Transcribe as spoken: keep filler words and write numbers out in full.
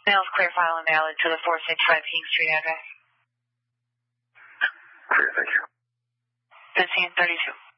Mail's clear, file and mail it to the four sixty-five King Street address. Clear, thank you. fifteen thirty-two.